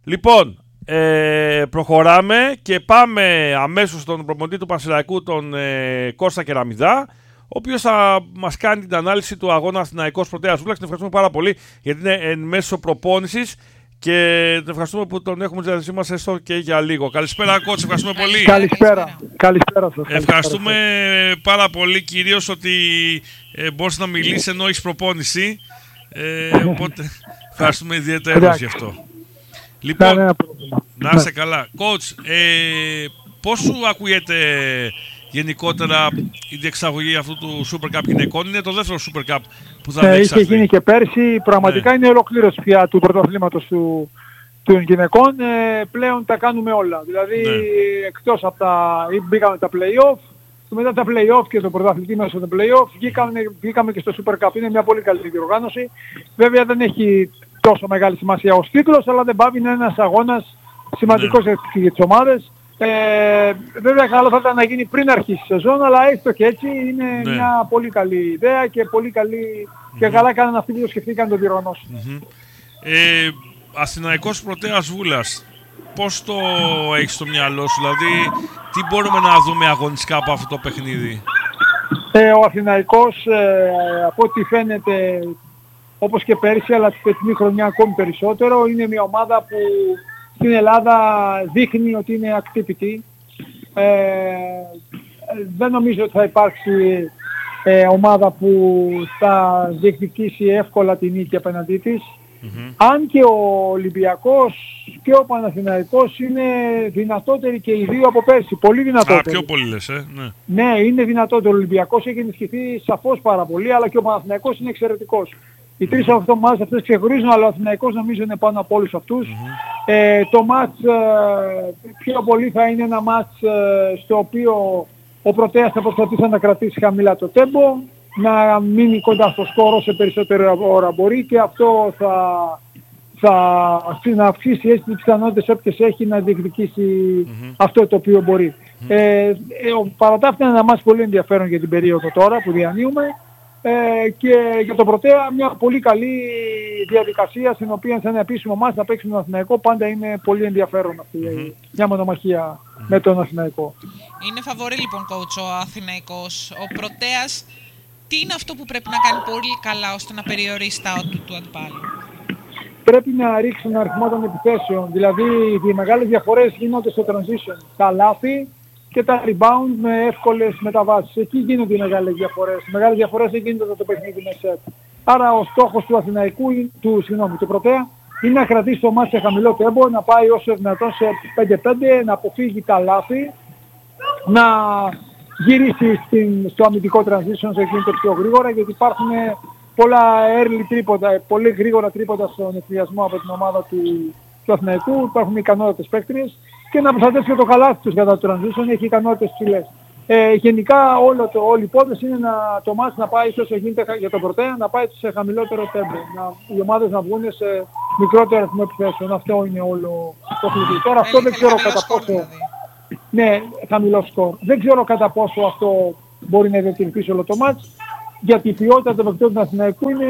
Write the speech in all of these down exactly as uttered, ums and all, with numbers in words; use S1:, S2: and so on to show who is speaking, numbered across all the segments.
S1: Λοιπόν, ε, προχωράμε και πάμε αμέσως στον προπονητή του Πανσεραϊκού, τον ε, Κώστα Κεραμιδά, ο οποίος θα μας κάνει την ανάλυση του αγώνα Αθηναϊκός Πρωτέας Βούλας. Την ευχαριστούμε πάρα πολύ γιατί είναι εν μέσω προπόνησης και τον ευχαριστούμε που τον έχουμε στη διάθεσή μας έστω και για λίγο. Καλησπέρα, κότς, ευχαριστούμε πολύ.
S2: Καλησπέρα. Καλησπέρα σας.
S1: Ευχαριστούμε πάρα πολύ, κυρίως ότι ε, μπορείς να μιλήσεις ενώ έχεις προπόνηση. Ε, οπότε ευχαριστούμε ιδιαίτερα γι' αυτό. Λοιπόν, να είσαι καλά. Coach, ε, πώς σου ακούγεται γενικότερα η διεξαγωγή αυτού του Super Cup γυναικών? Είναι το δεύτερο Super Cup που θα
S2: ε, είχε γίνει και πέρσι. Πραγματικά ναι. Είναι ολοκλήρωση πια του πρωταθλήματος του, των γυναικών. Ε, πλέον τα κάνουμε όλα. Δηλαδή ναι. Εκτός από τα... μπήκαμε τα play-off, μετά τα play-off και το πρωταθλητή μέσα στο play-off βγήκαμε, βγήκαμε και στο Super Cup. Είναι μια πολύ καλή διοργάνωση. Βέβαια δεν έχει τόσο μεγάλη σημασία ως τίτλος, αλλά δεν πάβει, είναι ένας αγώνας σημαντικός ναι. για τις ομάδες. Ε, βέβαια καλό θα ήταν να γίνει πριν αρχίσει η σεζόν, αλλά έστω και έτσι είναι ναι. μια πολύ καλή ιδέα και πολύ καλή mm-hmm. και καλά κάνανε αυτοί που το σκεφτήκαν το διοργανώσουν.
S1: Mm-hmm. ε, Αθηναϊκός Πρωτέας Βούλας, πώς το έχεις στο μυαλό σου, δηλαδή τι μπορούμε να δούμε αγωνιστικά από αυτό το παιχνίδι?
S2: Ε, ο Αθηναϊκός ε, από ό,τι φαίνεται όπως και πέρσι, αλλά τη φετινή χρονιά ακόμη περισσότερο, είναι μια ομάδα που στην Ελλάδα δείχνει ότι είναι ακτύπητη. Ε, δεν νομίζω ότι θα υπάρξει ε, ομάδα που θα διεκδικήσει εύκολα την νίκη απέναντί της. Mm-hmm. Αν και ο Ολυμπιακός και ο Παναθηναϊκός είναι δυνατότεροι και οι δύο από πέρσι. Πολύ δυνατότεροι.
S1: Α, πιο πολύ λες, ε. Ναι,
S2: ναι είναι δυνατότερο. Ο Ολυμπιακός έχει ενισχυθεί σαφώς πάρα πολύ, αλλά και ο Παναθηναϊκός είναι εξαιρετικός. Οι τρεις mm-hmm. αυτομάδες αυτές ξεχωρίζουν, αλλά ο Αθηναϊκός νομίζω είναι πάνω από όλους αυτούς. Mm-hmm. Ε, το μάτς ε, πιο πολύ θα είναι ένα μάτς ε, στο οποίο ο Πρωτέας θα προσπαθήσει να κρατήσει χαμηλά το τέμπο, να μείνει κοντά στο σκορ όσο περισσότερη ώρα μπορεί και αυτό θα, θα να αυξήσει έτσι τις πιθανότητες όποιες έχει να διεκδικήσει mm-hmm. αυτό το οποίο μπορεί. Mm-hmm. Ε, ε, παρά τα αυτά είναι ένα μάτς πολύ ενδιαφέρον για την περίοδο τώρα που διανύουμε. Ε, και για τον Πρωτέα μια πολύ καλή διαδικασία στην οποία σε ένα επίσημο μάτς θα παίξει τον Αθηναϊκό. Πάντα είναι πολύ ενδιαφέρον αυτή mm-hmm. μια μονομαχία mm-hmm. με τον Αθηναϊκό.
S3: Είναι φαβορί λοιπόν coach ο Αθηναϊκός. Ο Πρωτέας τι είναι αυτό που πρέπει να κάνει πολύ καλά ώστε να περιορίσει τα ότου του αντιπάλου?
S2: Πρέπει να ρίξει τον αριθμό των επιθέσεων. Δηλαδή οι μεγάλες διαφορές γίνονται στο transition. Τα λάθη και τα rebound με εύκολες μεταβάσεις. Εκεί γίνονται οι μεγάλες διαφορές. Οι μεγάλες διαφορές εκεί γίνονται το παιχνίδι με σετ. Άρα ο στόχος του Αθηναϊκού, του, συγγνώμη, του Πρωτέα, είναι να κρατήσει το μάτι σε χαμηλό τέμπο, να πάει όσο δυνατόν σε πέντε πέντε, να αποφύγει τα λάθη, να γυρίσει στην, στο αμυντικό transition, σε γίνεται πιο γρήγορα, γιατί υπάρχουν πολλά early τρίποτα, πολύ γρήγορα τρίποτα στον εκβιασμό από την ομάδα του, του Αθηναϊκού. Υπάρχουν ικανότητες παίκτριες. Και να προστατεύσει και το καλάθι τους κατά το transition, έχει ικανότητες ψηλές. Ε, γενικά όλο το, όλη η υπόθεση είναι να, το μάτς να πάει όσο γίνεται για τον Πρωτέα, να πάει σε χαμηλότερο τέμπο. Να, οι ομάδες να βγουν σε μικρότερο αριθμό επιθέσεων. Αυτό είναι όλο το κλειδί. Τώρα αυτό δεν ξέρω κατά πόσο... Ναι, χαμηλό σκορ. Δεν ξέρω κατά πόσο αυτό μπορεί να διατηρηθεί όλο το μάτς, γιατί η ποιότητα των παικτών του Αθηναϊκού είναι,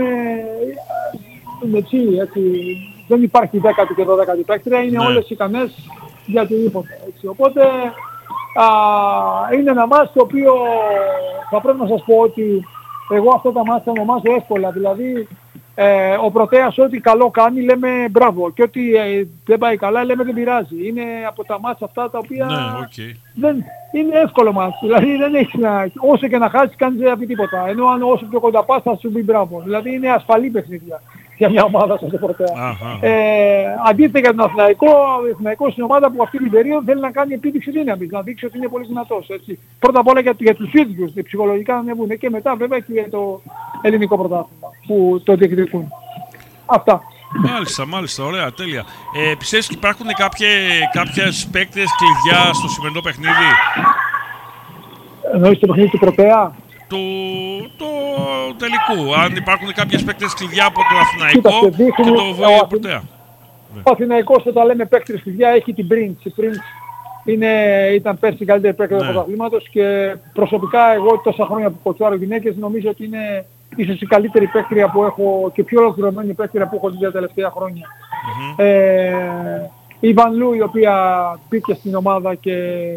S2: είναι έτσι, έτσι. Δεν υπάρχει δέκατη και δώδεκατη παίκτρια, είναι ναι. όλες ικανές για οτιδήποτε. Έτσι. Οπότε α, είναι ένα μάτς το οποίο θα πρέπει να σας πω ότι εγώ αυτό τα μάτς θα ονομάσω εύκολα. Δηλαδή ε, ο Πρωτέας ό,τι καλό κάνει λέμε μπράβο και ό,τι ε, δεν πάει καλά λέμε δεν πειράζει. Είναι από τα μάτς αυτά τα οποία
S1: ναι, okay.
S2: δεν, είναι εύκολο μάτς. Δηλαδή δεν έχεις να, όσο και να χάσεις κάνεις δεν πει τίποτα. Ενώ αν όσο πιο κοντά πας θα σου πει μπράβο. Δηλαδή είναι ασφαλή παιχνίδια για μια ομάδα σαν το Πρωτέα. Ε, αντίθετα για τον Αθηναϊκό, ο Αθηναϊκός είναι ομάδα που αυτή την περίοδο θέλει να κάνει επίδειξη δύναμης, να δείξει ότι είναι πολύ δυνατός. Έτσι. Πρώτα απ' όλα για, για τους ίδιους, ψυχολογικά να ανεβούν και μετά βέβαια και για το ελληνικό πρωτάθλημα που το διεκδικούν. Αυτά.
S1: Μάλιστα, μάλιστα, ωραία, τέλεια. Ε, πιστεύεις υπάρχουν κάποιες παίκτες κλειδιά στο σημερινό παιχνίδι?
S2: Εννοείς το παιχνίδι του Πρωτέα?
S1: Του το τελικού, αν υπάρχουν κάποιες παίκτες κλειδιά από το Αθηναϊκό και το Βόλιο Πρωτέα.
S2: Ο Αθηναϊκός όταν λέμε παίκτες κλειδιά έχει την Prince. Η Prince είναι, ήταν πέρσι η καλύτερη παίκτης του πρωταθλήματος και προσωπικά εγώ τόσα χρόνια που κοτσάρω γυναίκες νομίζω ότι είναι ίσως η καλύτερη παίκτρια που έχω και πιο ολοκληρωμένη παίκτρια που έχω την τελευταία χρόνια. Mm-hmm. Ε, η Βανλού η οποία μπήκε στην ομάδα και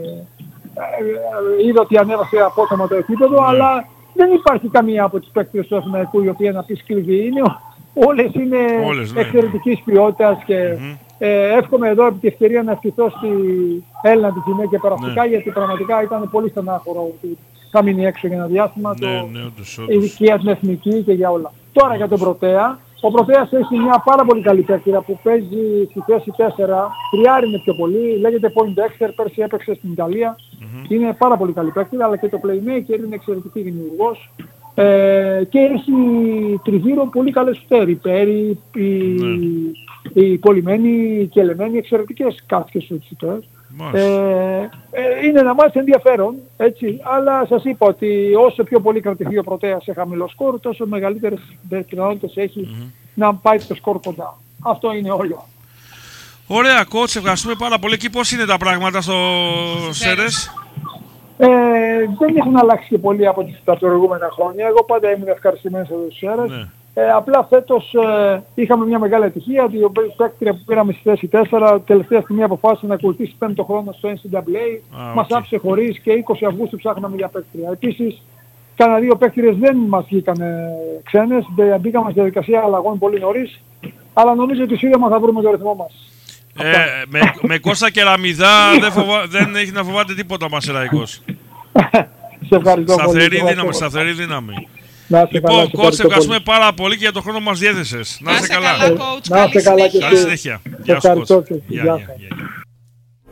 S2: είδε ότι ανέβασε απότομα το επίπεδο, mm. αλλά δεν υπάρχει καμία από τις παίκτες του Αθηναϊκού η οποία να πει σκληρή. Είναι, όλες είναι όλες, ναι. εξαιρετικής ποιότητας και mm-hmm. ε, εύχομαι εδώ επί τη ευκαιρία να ευχηθώ στη Έλληνα τη γυναίκα περαστικά, ναι. γιατί πραγματικά ήταν πολύ στενάχωρο ότι θα μείνει έξω για ένα διάστημα,
S1: ναι,
S2: το,
S1: ναι, όντως, όντως.
S2: ειδικία στην εθνική και για όλα. Τώρα για τον Πρωτέα. Ο Πρωτέας έχει μια πάρα πολύ καλή παίκτηρα που παίζει στη θέση τέσσερα, τριάρι είναι πιο πολύ, λέγεται Poindexter, πέρσι έπαιξε στην Ιταλία. Mm-hmm. Είναι πάρα πολύ καλή παίκτηρα, αλλά και το playmaker είναι εξαιρετική δημιουργός. Ε, και έχει τριγύρω πολύ καλές σουτέρ. Η Πέρι, η, mm. η Πολυμένη, η Κελεμένη, εξαιρετικές κάτσκες σουτέρ. Ε, ε, είναι ένα μάτς ενδιαφέρον, έτσι, αλλά σας είπα ότι όσο πιο πολύ κρατηθεί ο Πρωτέας σε χαμηλό σκορ, τόσο μεγαλύτερες πιθανότητες έχει mm-hmm. να πάει το σκορ κοντά. Αυτό είναι όλο.
S1: Ωραία, coach, ευχαριστούμε πάρα πολύ. Και πώς είναι τα πράγματα στο Σέρες?
S2: Ε, δεν έχουν αλλάξει και πολύ από τις, τα προηγούμενα χρόνια. Εγώ πάντα ήμουν ευχαριστημένος στο Σέρες. Ναι. Ε, απλά φέτος ε, είχαμε μια μεγάλη ατυχία ότι ο παίκτρια που πήραμε στη θέση τέσσερα τελευταία στιγμή αποφάσισε να ακολουθήσει πέμπτο χρόνο στο εν σι έι έι. Ah, μας okay. άφησε χωρίς και είκοσι Αυγούστου ψάχναμε για παίκτρια. Επίσης, κάνα δύο παίκτριες δεν μας βγήκαν ξένες. Μπήκαμε στη διαδικασία αλλαγών πολύ νωρίς. Αλλά νομίζω ότι σύντομα θα βρούμε το ρυθμό μας.
S1: Ε, με, με Κώστα Κεραμιδά δεν, φοβα... δεν έχει να φοβάται τίποτα Μασεραϊκός.
S2: Σε ευχαριστώ
S1: σταθερή
S2: πολύ.
S1: Δύναμη, σταθερή δύναμη.
S2: Λοιπόν,
S1: coach, σε ευχαριστούμε πάρα πολύ και για τον χρόνο που μας διέθεσες.
S3: Να είστε καλά, coach.
S2: Να είστε καλά και
S1: καλή συνέχεια. Γεια σου, coach.
S2: Γεια σας.